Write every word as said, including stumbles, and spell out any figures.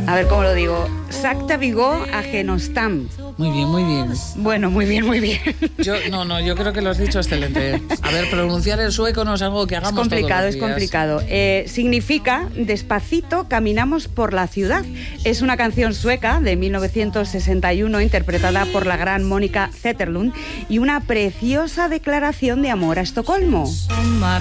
A ver cómo lo digo. Sakta Vigó a Genostam. Muy bien, muy bien. Bueno, muy bien, muy bien. Yo, no, no, yo creo que lo has dicho excelente. A ver, pronunciar el sueco no es algo que hagamos Es complicado, todos los es días. complicado. Eh, significa despacito caminamos por la ciudad. Es una canción sueca de mil novecientos sesenta y uno interpretada por la gran Mónica Zetterlund y una preciosa declaración de amor a Estocolmo.